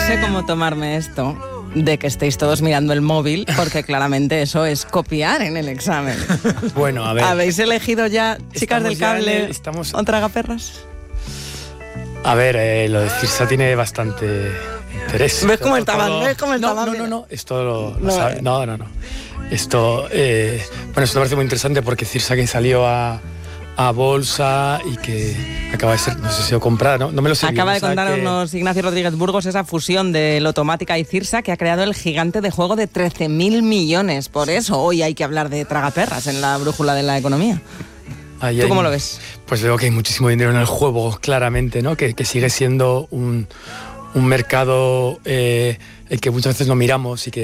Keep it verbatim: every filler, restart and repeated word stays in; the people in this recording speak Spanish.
sé cómo tomarme esto de que estéis todos mirando el móvil, porque claramente eso es copiar en el examen. Bueno, a ver. ¿Habéis elegido ya, chicas del cable, el, estamos... o tragaperras? A ver, eh, lo de Cirsa tiene bastante interés. ¿Ves cómo estaban? ¿Ves cómo estaban? No, no, no, no, esto lo, lo no, sabe. No, no, no. Esto, eh, bueno, esto me parece muy interesante porque Cirsa que salió a, a bolsa y que acaba de ser, no sé si lo comprada, ¿no? No me lo sé. Acaba bien, de contarnos que... Ignacio Rodríguez Burgos esa fusión de Lotomática y Cirsa que ha creado el gigante de juego de trece mil millones. Por eso hoy hay que hablar de tragaperras en la brújula de la economía. Ay, ¿Tú ay, cómo lo ves? Pues veo que hay muchísimo dinero en el juego, claramente, ¿no? Que, que sigue siendo un, un mercado eh, el que muchas veces no miramos y que